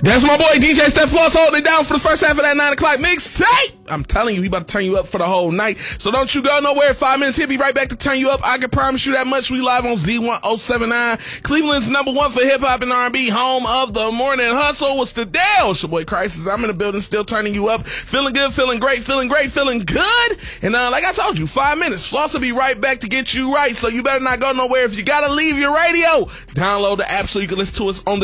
That's my boy DJ Steph Floss holding it down for the first half of that 9 o'clock mixtape. I'm telling you, he about to turn you up for the whole night. So don't you go nowhere. 5 minutes, he'll be right back to turn you up. I can promise you that much. We live on Z1079, Cleveland's #1 for hip hop and R&B, home of the morning hustle. What's the deal? It's your boy Crisis. I'm in the building, still turning you up. Feeling good, feeling great, feeling good. And like I told you, 5 minutes. Floss will be right back to get you right. So you better not go nowhere. If you gotta leave your radio, download the app so you can listen to us on the